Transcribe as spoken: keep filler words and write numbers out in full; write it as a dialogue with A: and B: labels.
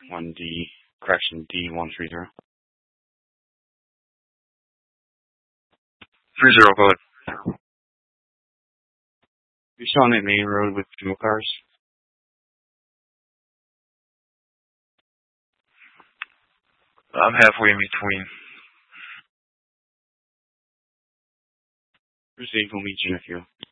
A: one D, correction, D one three zero.
B: Three zero, go ahead.
A: You're still on that main road with fuel cars?
B: I'm halfway in between.
A: Proceed, we'll meet you in a few.